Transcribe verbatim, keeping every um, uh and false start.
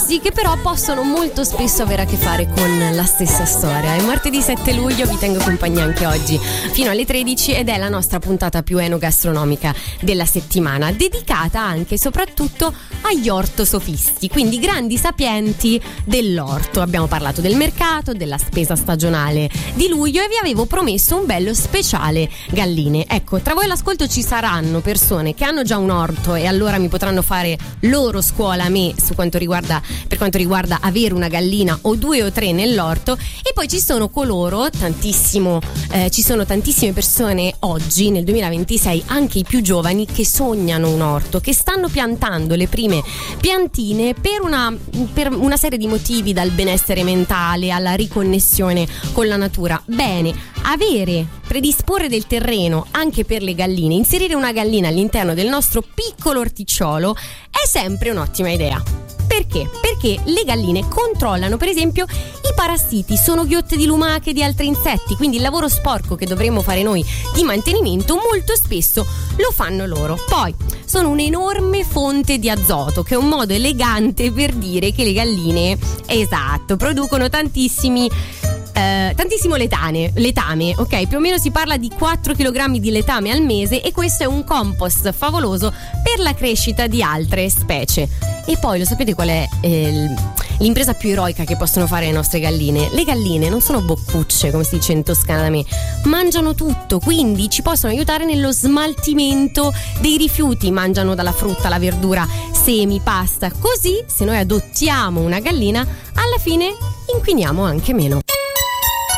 discorsi che però possono molto spesso avere a che fare con la stessa storia. È martedì sette luglio, vi tengo compagnia anche oggi fino alle tredici ed è la nostra puntata più enogastronomica della settimana, dedicata anche e soprattutto agli ortosofisti, quindi grandi sapienti dell'orto. Abbiamo parlato del mercato, della spesa stagionale di luglio e vi avevo promesso un bello speciale galline. Ecco, tra voi all'ascolto ci saranno persone che hanno già un orto e allora mi potranno fare loro scuola a me su quanto riguarda per quanto riguarda avere una gallina o due o tre nell'orto, e poi ci sono coloro, tantissimo eh, ci sono tantissime persone oggi nel duemilaventisei, anche i più giovani, che sognano un orto, che stanno piantando le prime piantine per una, per una serie di motivi, dal benessere mentale alla riconnessione con la natura. Bene, avere, predisporre del terreno anche per le galline, inserire una gallina all'interno del nostro piccolo orticciolo è sempre un'ottima idea. Perché? Perché le galline controllano per esempio i parassiti, sono ghiotte di lumache e di altri insetti, quindi il lavoro sporco che dovremmo fare noi di mantenimento molto spesso lo fanno loro. Poi sono un'enorme fonte di azoto, che è un modo elegante per dire che le galline, esatto, producono tantissimi Eh, tantissimo letane, letame, ok? Più o meno si parla di quattro chilogrammi di letame al mese, e questo è un compost favoloso per la crescita di altre specie. E poi lo sapete qual è eh, l'impresa più eroica che possono fare le nostre galline? Le galline non sono boccucce, come si dice in Toscana da me, mangiano tutto, quindi ci possono aiutare nello smaltimento dei rifiuti, mangiano dalla frutta, la verdura, semi, pasta. Così, se noi adottiamo una gallina, alla fine inquiniamo anche meno.